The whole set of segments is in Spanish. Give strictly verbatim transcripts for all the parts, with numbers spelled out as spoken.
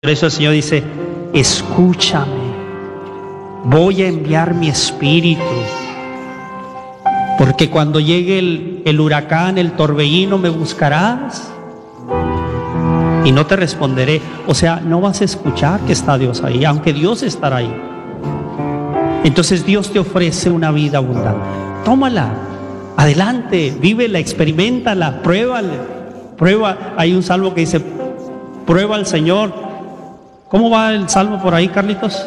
Por eso el Señor dice: escúchame, voy a enviar mi espíritu, porque cuando llegue el, el huracán, el torbellino, me buscarás y no te responderé. O sea, no vas a escuchar que está Dios ahí, aunque Dios estará ahí. Entonces Dios te ofrece una vida abundante. Tómala, adelante, vívela, experiméntala, pruébale. Prueba, hay un salmo que dice: prueba al Señor. ¿Cómo va el salmo por ahí, Carlitos?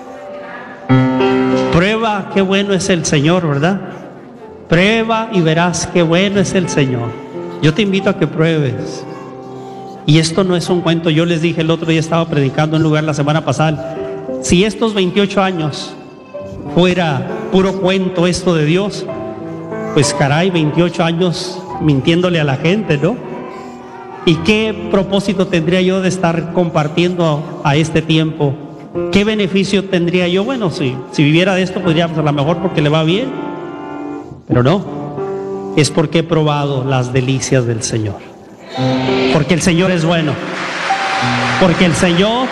Prueba qué bueno es el Señor, ¿verdad? Prueba y verás qué bueno es el Señor. Yo te invito a que pruebes. Y esto no es un cuento. Yo les dije el otro día, estaba predicando en un lugar la semana pasada, si estos veintiocho años fuera puro cuento esto de Dios, pues caray, veintiocho años mintiéndole a la gente, ¿no? ¿Y qué propósito tendría yo de estar compartiendo a este tiempo? ¿Qué beneficio tendría yo? Bueno, si, si viviera de esto, podría ser a lo mejor porque le va bien, pero no, es porque he probado las delicias del Señor, porque el Señor es bueno, porque el Señor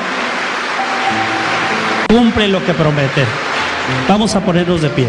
cumple lo que promete. Vamos a ponernos de pie.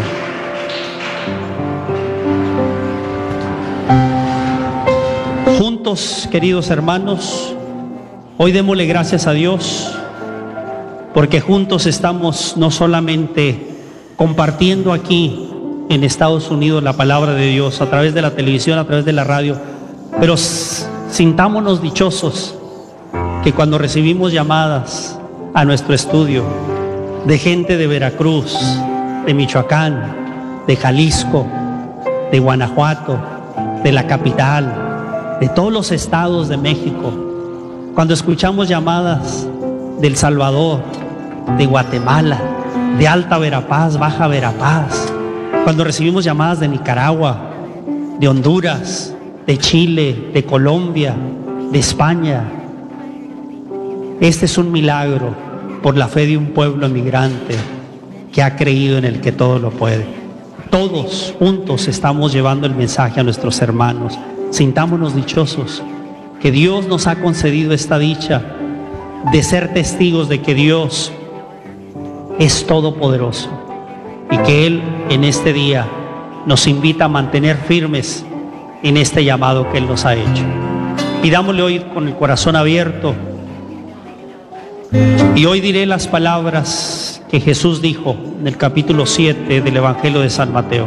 Juntos, queridos hermanos, hoy démosle gracias a Dios, porque juntos estamos no solamente compartiendo aquí en Estados Unidos la palabra de Dios a través de la televisión, a través de la radio, pero sintámonos dichosos que cuando recibimos llamadas a nuestro estudio de gente de Veracruz, de Michoacán, de Jalisco, de Guanajuato, de la capital, de todos los estados de México, cuando escuchamos llamadas de El Salvador, de Guatemala, de Alta Verapaz, Baja Verapaz, cuando recibimos llamadas de Nicaragua, de Honduras, de Chile, de Colombia, de España, este es un milagro por la fe de un pueblo emigrante que ha creído en el que todo lo puede. Todos juntos estamos llevando el mensaje a nuestros hermanos. Sintámonos dichosos que Dios nos ha concedido esta dicha de ser testigos de que Dios es todopoderoso y que Él en este día nos invita a mantener firmes en este llamado que Él nos ha hecho. Pidámosle hoy con el corazón abierto, y hoy diré las palabras que Jesús dijo en el capítulo siete del Evangelio de San Mateo.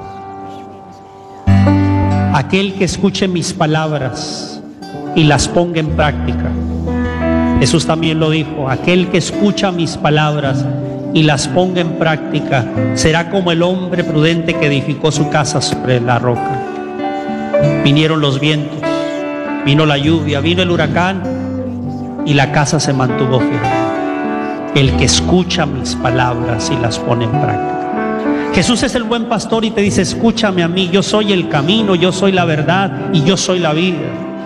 Aquel que escuche mis palabras y las ponga en práctica. Jesús también lo dijo: aquel que escucha mis palabras y las ponga en práctica será como el hombre prudente que edificó su casa sobre la roca. Vinieron los vientos, vino la lluvia, vino el huracán y la casa se mantuvo firme. El que escucha mis palabras y las pone en práctica. Jesús es el buen pastor y te dice: escúchame a mí, yo soy el camino, yo soy la verdad y yo soy la vida.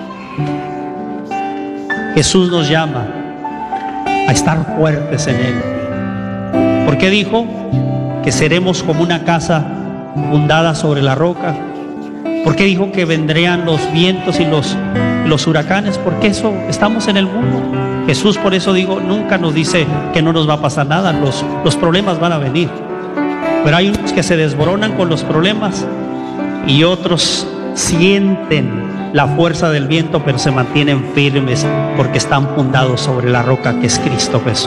Jesús nos llama a estar fuertes en Él. ¿Por qué dijo que seremos como una casa fundada sobre la roca? ¿Por qué dijo que vendrían los vientos y los, los huracanes? Porque eso, estamos en el mundo. Jesús, por eso digo, nunca nos dice que no nos va a pasar nada. Los, los problemas van a venir. Pero hay unos que se desboronan con los problemas y otros sienten la fuerza del viento, pero se mantienen firmes porque están fundados sobre la roca que es Cristo Jesús.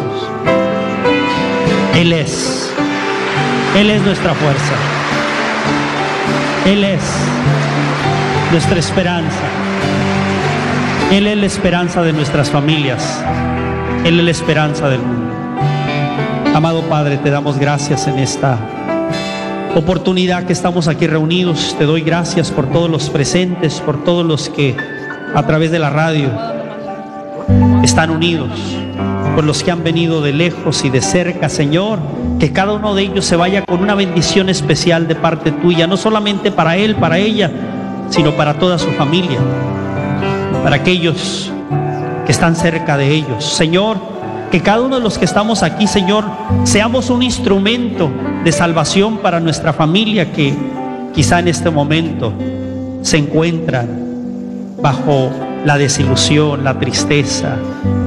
Él es, Él es nuestra fuerza. Él es nuestra esperanza. Él es la esperanza de nuestras familias. Él es la esperanza del mundo. Amado Padre, te damos gracias en esta oportunidad que estamos aquí reunidos. Te doy gracias por todos los presentes, por todos los que a través de la radio están unidos, por los que han venido de lejos y de cerca, Señor, que cada uno de ellos se vaya con una bendición especial de parte tuya, no solamente para él, para ella, sino para toda su familia, para aquellos que están cerca de ellos. Señor, que cada uno de los que estamos aquí, Señor, seamos un instrumento de salvación para nuestra familia que quizá en este momento se encuentran bajo la desilusión, la tristeza,